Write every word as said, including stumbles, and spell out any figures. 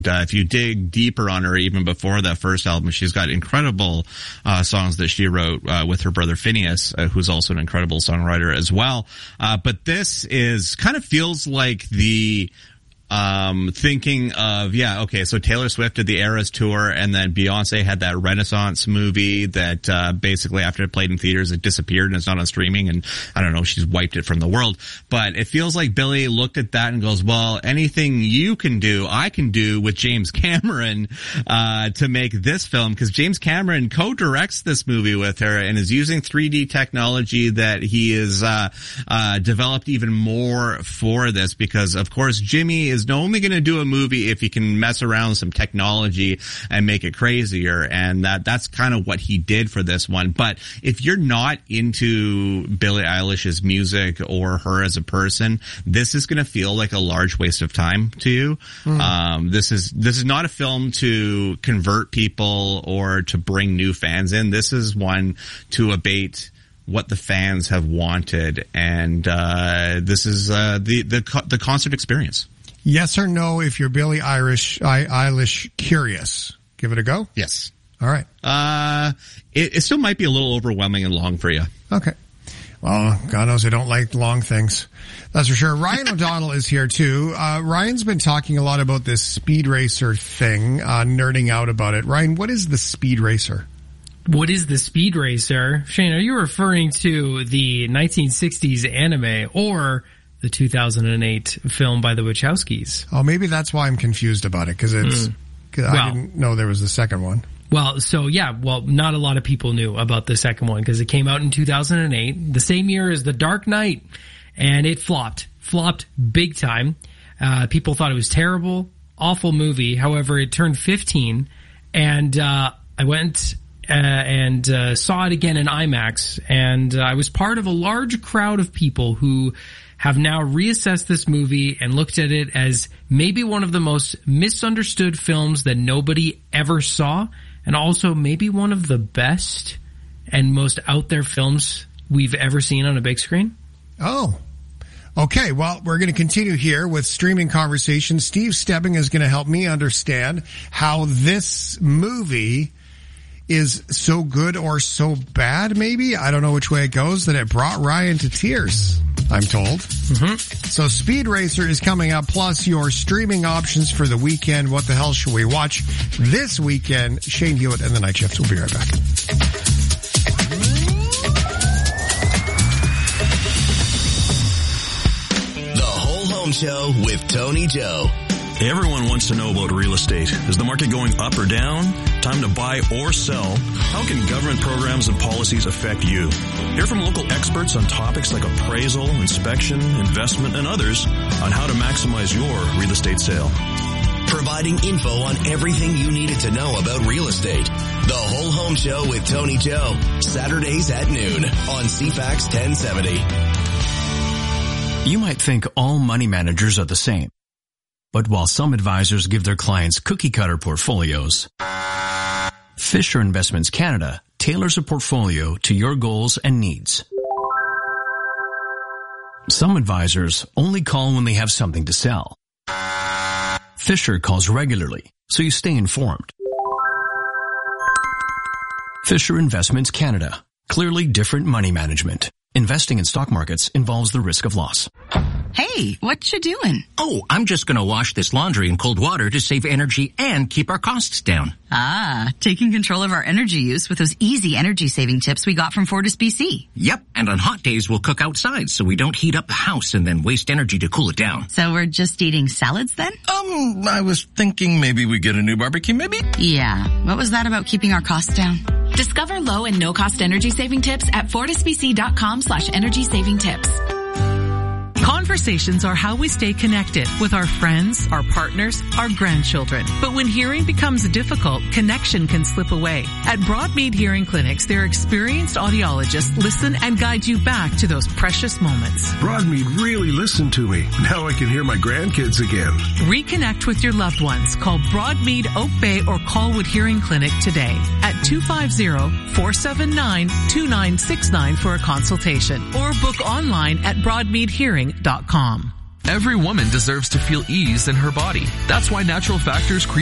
Uh, if you dig deeper on her, even before that first album, she's got incredible uh, songs that she wrote uh, with her brother Phineas, uh, who's also an incredible songwriter as well. Uh, but this is kind of feels like the Um, thinking of, yeah, okay, so Taylor Swift did the Eras tour, and then Beyonce had that Renaissance movie that, uh, basically after it played in theaters, it disappeared and it's not on streaming, and I don't know, she's wiped it from the world. But it feels like Billie looked at that and goes, well, anything you can do, I can do with James Cameron, uh, to make this film, because James Cameron co-directs this movie with her and is using three D technology that he is, uh, uh, developed even more for this, because of course Jimmy is only going to do a movie if he can mess around with some technology and make it crazier, and that that's kind of what he did for this one. But if you're not into Billie Eilish's music or her as a person, this is going to feel like a large waste of time to you. Mm. Um, this is this is not a film to convert people or to bring new fans in. This is one to abate what the fans have wanted, and uh this is uh the the the concert experience. Yes or no if you're Billie Eilish, I, Eilish curious? Give it a go? Yes. All right. Uh, it, it still might be a little overwhelming and long for you. Okay. Well, God knows I don't like long things. That's for sure. Ryan O'Donnell is here too. Uh, Ryan's been talking a lot about this Speed Racer thing, uh, nerding out about it. Ryan, what is the Speed Racer? What is the Speed Racer? Shane, are you referring to the nineteen sixties anime or the two thousand eight film by the Wachowskis? Oh, maybe that's why I'm confused about it, because it's, Mm. cause Well, I didn't know there was a second one. Well, so yeah, well, not a lot of people knew about the second one because it came out in two thousand eight, the same year as The Dark Knight, and it flopped. Flopped big time. Uh, people thought it was terrible, awful movie. However, it turned fifteen, and uh, I went uh, and uh, saw it again in IMAX, and uh, I was part of a large crowd of people who have now reassessed this movie and looked at it as maybe one of the most misunderstood films that nobody ever saw, and also maybe one of the best and most out there films we've ever seen on a big screen. Oh, okay. Well, we're going to continue here with streaming conversation. Steve Stebbing is going to help me understand how this movie is so good or so bad, maybe. I don't know which way it goes, that it brought Ryan to tears, I'm told. Mm-hmm. So Speed Racer is coming up, plus your streaming options for the weekend. What the hell should we watch this weekend? Shane Hewitt and the Night Shift. We'll be right back. The Whole Home Show with Tony Joe. Everyone wants to know about real estate. Is the market going up or down? Time to buy or sell? How can government programs and policies affect you? Hear from local experts on topics like appraisal, inspection, investment, and others on how to maximize your real estate sale. Providing info on everything you needed to know about real estate. The Whole Home Show with Tony Joe. Saturdays at noon on C FAX ten seventy. You might think all money managers are the same. But while some advisors give their clients cookie-cutter portfolios, Fisher Investments Canada tailors a portfolio to your goals and needs. Some advisors only call when they have something to sell. Fisher calls regularly, so you stay informed. Fisher Investments Canada. Clearly different money management. Investing in stock markets involves the risk of loss. Hey, what you doing? Oh, I'm just going to wash this laundry in cold water to save energy and keep our costs down. Ah, taking control of our energy use with those easy energy saving tips we got from Fortis B C. Yep, and on hot days we'll cook outside so we don't heat up the house and then waste energy to cool it down. So we're just eating salads then? Um, I was thinking maybe we get a new barbecue, maybe? Yeah, what was that about keeping our costs down? Discover low and no-cost energy saving tips at fortisbc.com slash energy saving tips. Conversations are how we stay connected with our friends, our partners, our grandchildren. But when hearing becomes difficult, connection can slip away. At Broadmead Hearing Clinics, their experienced audiologists listen and guide you back to those precious moments. Broadmead really listened to me. Now I can hear my grandkids again. Reconnect with your loved ones. Call Broadmead Oak Bay or Colwood Hearing Clinic today at two five zero, four seven nine, two nine six nine for a consultation or book online at broadmead hearing dot com. Every woman deserves to feel ease in her body. That's why Natural Factors creates